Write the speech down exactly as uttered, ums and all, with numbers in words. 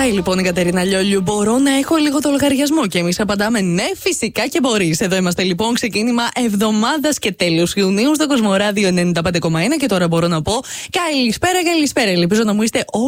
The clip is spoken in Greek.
Ρωτάει λοιπόν η Κατερίνα Λιόλιου, μπορώ να έχω λίγο το λογαριασμό? Και εμείς απαντάμε ναι, φυσικά και μπορείς. Εδώ είμαστε λοιπόν, ξεκίνημα εβδομάδας και τέλος Ιουνίου στο Κοσμοράδιο ενενήντα πέντε κόμμα ένα. Και τώρα μπορώ να πω καλησπέρα, καλησπέρα. Ελπίζω να μου είστε